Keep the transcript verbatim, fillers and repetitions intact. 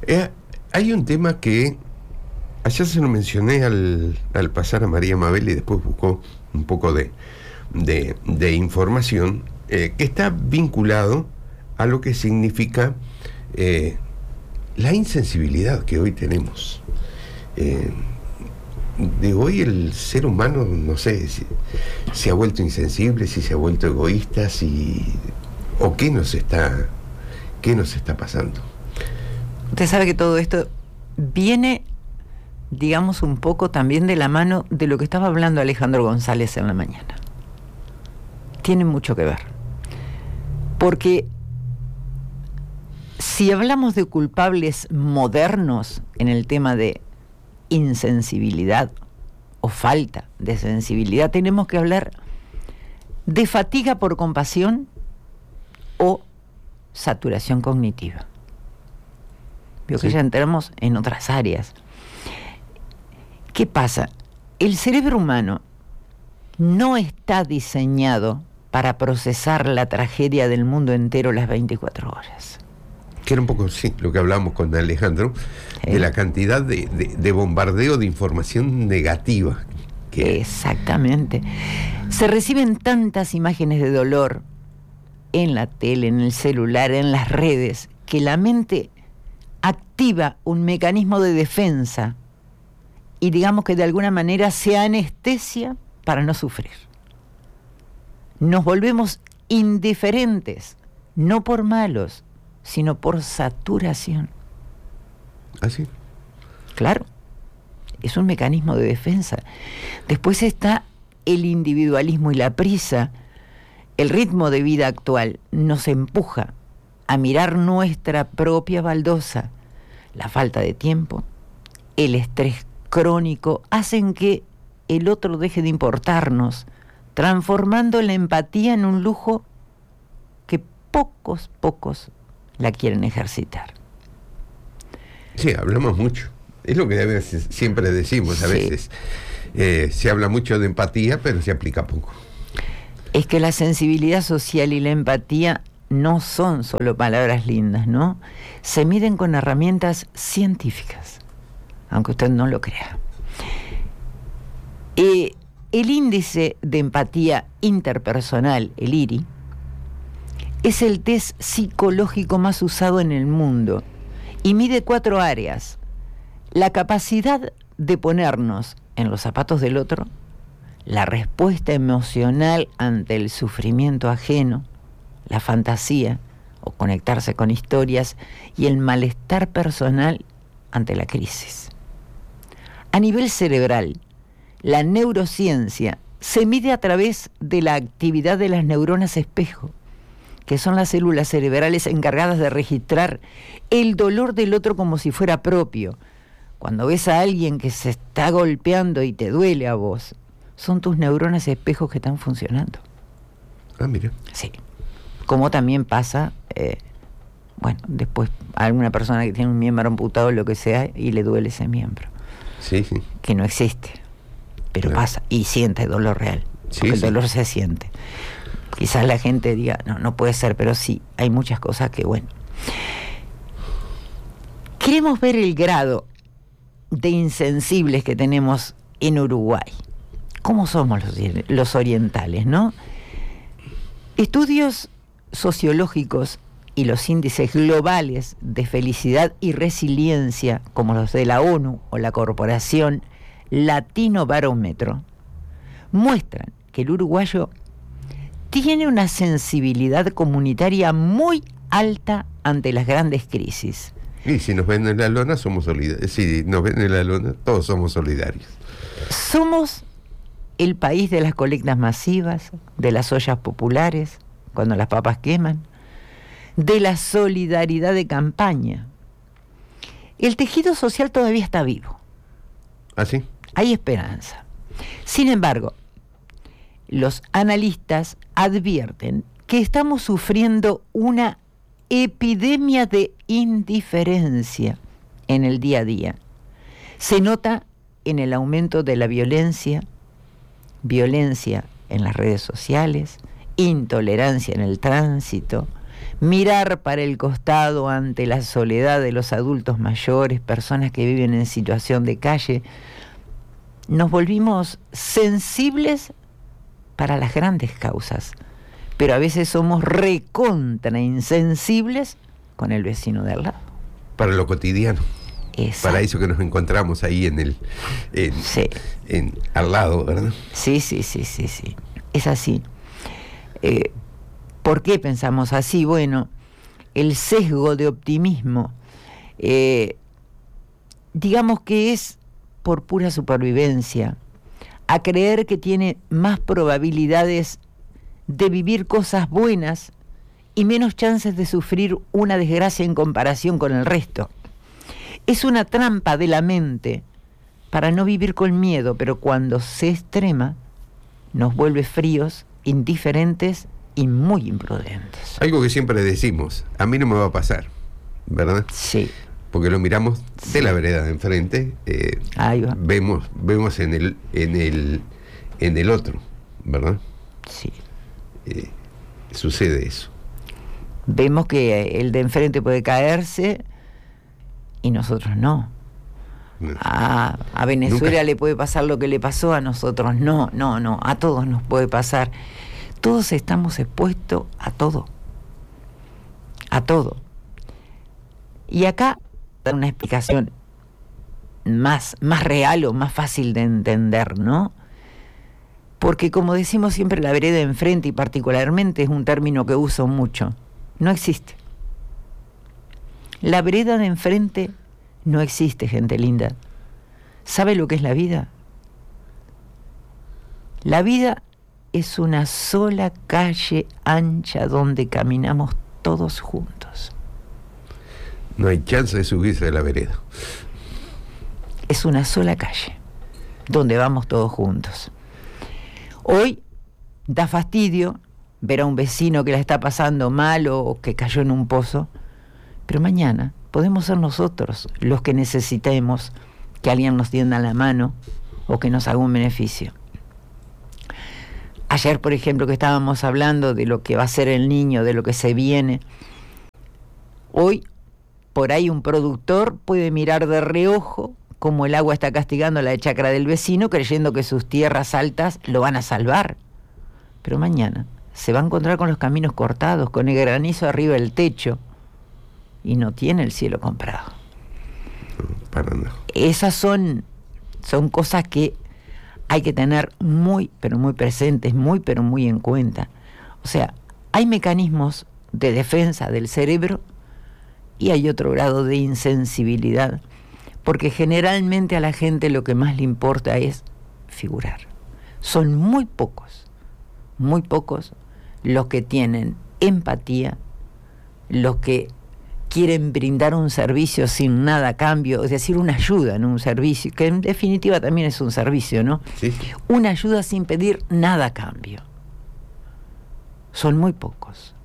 Eh, hay un tema que ayer se lo mencioné al, al pasar a María Mabel y después buscó un poco de, de, de información, eh, que está vinculado a lo que significa eh, la insensibilidad que hoy tenemos. Eh, de hoy el ser humano, no sé, si se ha vuelto insensible, si se ha vuelto egoísta, si, o qué nos está, qué nos está pasando. Usted sabe que todo esto viene, digamos, un poco también de la mano de lo que estaba hablando Alejandro González en la mañana. Tiene mucho que ver. Porque si hablamos de culpables modernos en el tema de insensibilidad o falta de sensibilidad, tenemos que hablar de fatiga por compasión o saturación cognitiva. Veo que sí. Ya entramos en otras áreas. ¿Qué pasa? El cerebro humano no está diseñado para procesar la tragedia del mundo entero las veinticuatro horas. Que era un poco, sí, lo que hablamos con Alejandro, sí, de la cantidad de, de, de bombardeo de información negativa. Que... Exactamente. Se reciben tantas imágenes de dolor en la tele, en el celular, en las redes, que la mente activa un mecanismo de defensa y digamos que de alguna manera se anestesia para no sufrir. Nos volvemos indiferentes, no por malos, sino por saturación. ¿Ah, sí? Claro, es un mecanismo de defensa. Después está el individualismo y la prisa. El ritmo de vida actual nos empuja a mirar nuestra propia baldosa. La falta de tiempo, el estrés crónico hacen que el otro deje de importarnos, transformando la empatía en un lujo que pocos, pocos la quieren ejercitar. Sí, hablamos mucho. Es lo que a veces, siempre decimos, a sí. veces. Eh, se habla mucho de empatía, pero se aplica poco. Es que la sensibilidad social y la empatía no son solo palabras lindas, ¿no? Se miden con herramientas científicas, aunque usted no lo crea. Eh, el índice de empatía interpersonal, el I R I, es el test psicológico más usado en el mundo y mide cuatro áreas: la capacidad de ponernos en los zapatos del otro, la respuesta emocional ante el sufrimiento ajeno, la fantasía o conectarse con historias y el malestar personal ante la crisis. A nivel cerebral, la neurociencia se mide a través de la actividad de las neuronas espejo, que son las células cerebrales encargadas de registrar el dolor del otro como si fuera propio. Cuando ves a alguien que se está golpeando y te duele a vos, son tus neuronas espejos que están funcionando. Ah, mira. Sí. Como también pasa, eh, bueno, después a alguna persona que tiene un miembro amputado o lo que sea y le duele ese miembro. Sí, sí. Que no existe, pero claro, pasa y siente dolor real. Sí, porque el sí. dolor se siente. Quizás la gente diga, no, no puede ser, pero sí, hay muchas cosas que, bueno. Queremos ver el grado de insensibles que tenemos en Uruguay. ¿Cómo somos los, los orientales, no? Estudios sociológicos y los índices globales de felicidad y resiliencia, como los de la ONU o la Corporación Latino Barómetro, muestran que el uruguayo tiene una sensibilidad comunitaria muy alta ante las grandes crisis. Y si nos ven en la lona, somos solidarios. Si nos ven en la lona, todos somos solidarios. Somos el país de las colectas masivas, de las ollas populares, cuando las papas queman, de la solidaridad de campaña. El tejido social todavía está vivo. ¿Ah, sí? Hay esperanza. Sin embargo, los analistas advierten que estamos sufriendo una epidemia de indiferencia en el día a día. Se nota en el aumento de la violencia, violencia en las redes sociales, intolerancia en el tránsito, mirar para el costado ante la soledad de los adultos mayores, personas que viven en situación de calle, nos volvimos sensibles para las grandes causas, pero a veces somos recontra insensibles con el vecino de al lado. Para lo cotidiano. Exacto. Para eso que nos encontramos ahí en el en, sí. en, al lado, ¿verdad? Sí, sí, sí, sí, sí. Es así. Eh, ¿Por qué pensamos así? Bueno, el sesgo de optimismo, eh, digamos que es por pura supervivencia, a creer que tiene más probabilidades de vivir cosas buenas y menos chances de sufrir una desgracia en comparación con el resto. Es una trampa de la mente para no vivir con miedo, pero cuando se extrema, nos vuelve fríos, indiferentes y muy imprudentes. Algo que siempre decimos, a mí no me va a pasar, ¿verdad? Sí. Porque lo miramos de sí. la vereda de enfrente, eh, Ahí va. vemos, vemos en el, en el, en el otro, ¿verdad? Sí. Eh, sucede eso. Vemos que el de enfrente puede caerse y nosotros no. no. A, a Venezuela Nunca. le puede pasar lo que le pasó, a nosotros no, no, no, a todos nos puede pasar. Todos estamos expuestos a todo, a todo. Y acá dar una explicación más, más real o más fácil de entender, ¿no? Porque como decimos siempre, la vereda de enfrente, y particularmente es un término que uso mucho, no existe. La vereda de enfrente no existe, gente linda. ¿Sabe lo que es la vida? La vida es una sola calle ancha donde caminamos todos juntos. No hay chance de subirse de la vereda. Es una sola calle donde vamos todos juntos. Hoy da fastidio ver a un vecino que la está pasando mal o que cayó en un pozo, pero mañana podemos ser nosotros los que necesitemos que alguien nos tienda la mano o que nos haga un beneficio. Ayer, por ejemplo, que estábamos hablando de lo que va a ser el niño, de lo que se viene, hoy por ahí un productor puede mirar de reojo cómo el agua está castigando la chacra del vecino, creyendo que sus tierras altas lo van a salvar. Pero mañana se va a encontrar con los caminos cortados, con el granizo arriba del techo, y no tiene el cielo comprado. Para nada. Esas son, son cosas que hay que tener muy, pero muy presentes, muy, pero muy en cuenta. O sea, hay mecanismos de defensa del cerebro y hay otro grado de insensibilidad, porque generalmente a la gente lo que más le importa es figurar. Son muy pocos, muy pocos los que tienen empatía, los que quieren brindar un servicio sin nada a cambio, es decir, una ayuda en un servicio, que en definitiva también es un servicio, ¿no? Sí. Una ayuda sin pedir nada a cambio. Son muy pocos.